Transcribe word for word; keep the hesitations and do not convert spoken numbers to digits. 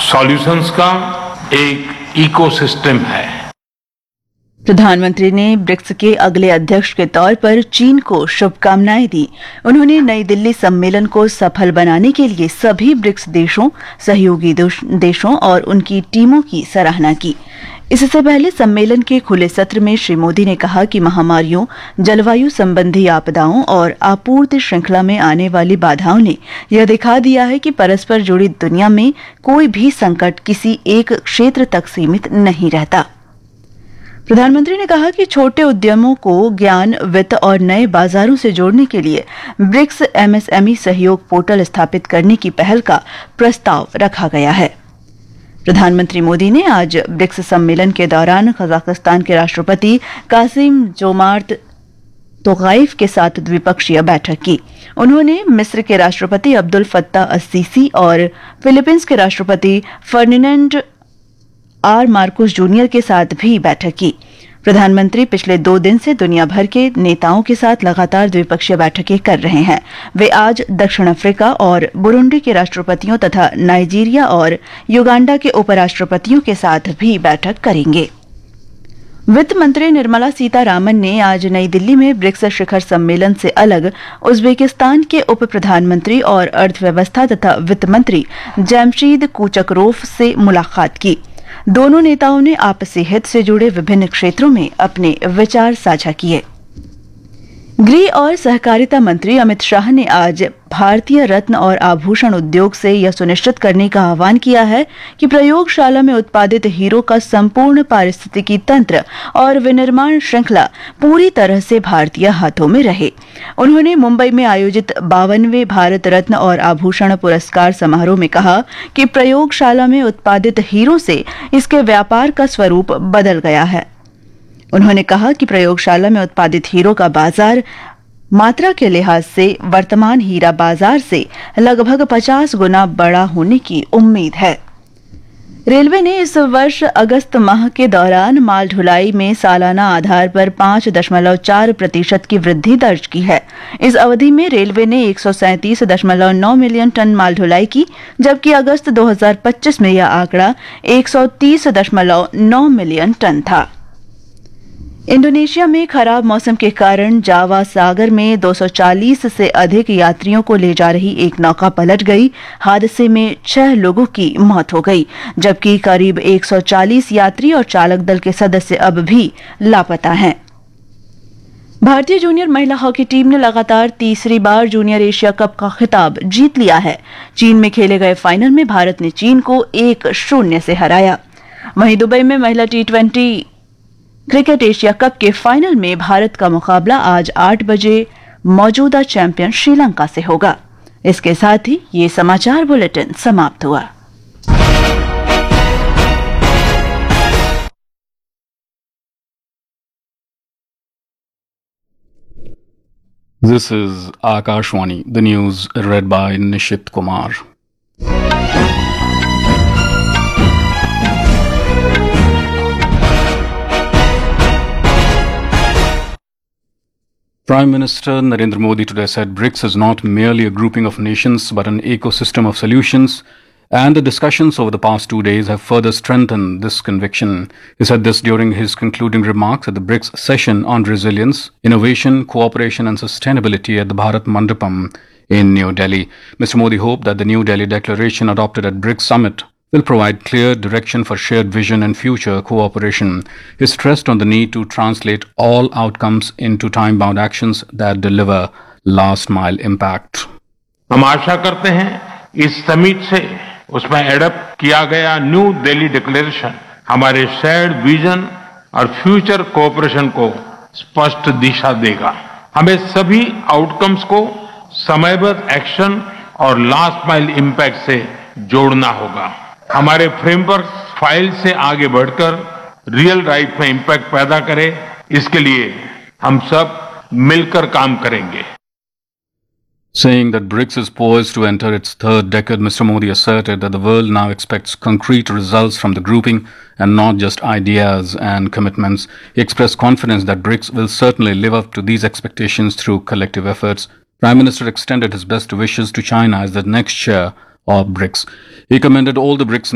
Solutions का एक ecosystem है। प्रधानमंत्री ने ब्रिक्स के अगले अध्यक्ष के तौर पर चीन को शुभकामनाएं दी। उन्होंने नई दिल्ली सम्मेलन को सफल बनाने के लिए सभी ब्रिक्स देशों, सहयोगी देशों और उनकी टीमों की सराहना की। इससे पहले सम्मेलन के खुले सत्र में श्री मोदी ने कहा कि महामारियों, जलवायु संबंधी आपदाओं और आपूर्ति श्रृंखला में आने वाली बाधाओं ने यह दिखा दिया है कि परस्पर जुड़ी दुनिया में कोई भी संकट किसी एक क्षेत्र तक सीमित नहीं रहता। प्रधानमंत्री ने कहा कि छोटे उद्यमों को ज्ञान, वित्त और नए बाजारों से जोड़ने के लिए ब्रिक्स एमएसएमई सहयोग पोर्टल स्थापित करने की पहल का प्रस्ताव रखा गया है। प्रधानमंत्री मोदी ने आज ब्रिक्स सम्मेलन के दौरान कजाकिस्तान के राष्ट्रपति कासिम जोमार्त तोकाइफ के साथ द्विपक्षीय बैठक की। उन्होंने मिस्र के राष्ट्रपति अब्दुल फत्ताह अस-सीसी और फिलीपींस के राष्ट्रपति फर्डिनेंड आर मार्कोस जूनियर के साथ भी बैठक की। प्रधानमंत्री पिछले दो दिन से दुनिया भर के नेताओं के साथ लगातार द्विपक्षीय बैठकें कर रहे हैं। वे आज दक्षिण अफ्रीका और बुरुंडी के राष्ट्रपतियों तथा नाइजीरिया और युगांडा के उपराष्ट्रपतियों के साथ भी बैठक करेंगे। वित्त मंत्री निर्मला सीतारामन ने आज नई दिल्ली में ब्रिक्स शिखर सम्मेलन से अलग उज्बेकिस्तान के उप प्रधानमंत्री और अर्थव्यवस्था तथा वित्त मंत्री जमशीद कूचकरोफ से मुलाकात की। दोनों नेताओं ने आपसी हित से जुड़े विभिन्न क्षेत्रों में अपने विचार साझा किए। गृह और सहकारिता मंत्री अमित शाह ने आज भारतीय रत्न और आभूषण उद्योग से यह सुनिश्चित करने का आह्वान किया है कि प्रयोगशाला में उत्पादित हीरो का संपूर्ण पारिस्थितिकी तंत्र और विनिर्माण श्रृंखला पूरी तरह से भारतीय हाथों में रहे। उन्होंने मुंबई में आयोजित बावनवें भारत रत्न और आभूषण पुरस्कार समारोह में कहा कि प्रयोगशाला में उत्पादित हीरो से इसके व्यापार का स्वरूप बदल गया है। उन्होंने कहा कि प्रयोगशाला में उत्पादित हीरो का बाजार मात्रा के लिहाज से वर्तमान हीरा बाजार से लगभग पचास गुना बड़ा होने की उम्मीद है। रेलवे ने इस वर्ष अगस्त माह के दौरान माल ढुलाई में सालाना आधार पर पांच दशमलव चार प्रतिशत की वृद्धि दर्ज की है। इस अवधि में रेलवे ने एक सौ सैंतीस दशमलव नौ मिलियन टन माल ढुलाई की, जबकि अगस्त दो हजार पच्चीस में यह आंकड़ा एक सौ तीस दशमलव नौ मिलियन टन था। इंडोनेशिया में खराब मौसम के कारण जावा सागर में दो सौ चालीस से अधिक यात्रियों को ले जा रही एक नौका पलट गई। हादसे में छह लोगों की मौत हो गई, जबकि करीब एक सौ चालीस यात्री और चालक दल के सदस्य अब भी लापता हैं। भारतीय जूनियर महिला हॉकी टीम ने लगातार तीसरी बार जूनियर एशिया कप का खिताब जीत लिया है। चीन में खेले गए फाइनल में भारत ने चीन को एक शून्य से हराया। वहीं दुबई में महिला T twenty cricket Asia cup के फाइनल में भारत का मुकाबला आज आठ बजे मौजूदा चैंपियन श्रीलंका से होगा। इसके साथ ही ये समाचार बुलेटिन समाप्त हुआ। This is Akashwani, the news read by Nishit Kumar. Prime Minister Narendra Modi today said BRICS is not merely a grouping of nations but an ecosystem of solutions, and the discussions over the past two days have further strengthened this conviction. He said this during his concluding remarks at the BRICS session on resilience, innovation, cooperation and sustainability at the Bharat Mandapam in New Delhi. Mister Modi hoped that the New Delhi declaration adopted at BRICS summit will provide clear direction for shared vision and future cooperation. He stressed on the need to translate all outcomes into time-bound actions that deliver last-mile impact. हम आशा करते हैं इस summit से उसमें adapt किया गया new Delhi declaration हमारे shared vision और फ्यूचर कोऑपरेशन को स्पष्ट दिशा देगा। हमें सभी आउटकम्स को समयबद्ध एक्शन और लास्ट माइल इम्पैक्ट से जोड़ना होगा। हमारे फ्रेमवर्क फाइल से आगे बढ़कर रियल लाइफ में इम्पैक्ट पैदा करे, इसके लिए हम सब मिलकर काम करेंगे। Saying that BRICS is poised to enter its third decade, Mister Modi asserted that the world now expects concrete results from the grouping and not just ideas and commitments. He expressed confidence that BRICS will certainly live up to these expectations through collective efforts. Prime Minister extended his best wishes to China as the next chair of BRICS. He commended all the BRICS